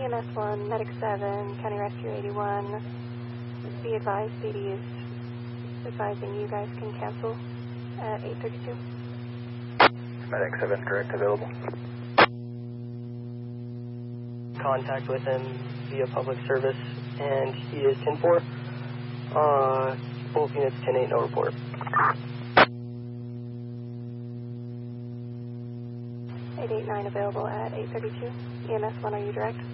EMS 1, Medic 7, County Rescue 81. Be advised, BD is advising you guys can cancel at 8:32. Medic 7, direct available. Contact with him via public service, and he is 10-4. Both units 10-8, no report. 889 available at 8:32. EMS 1, are you direct?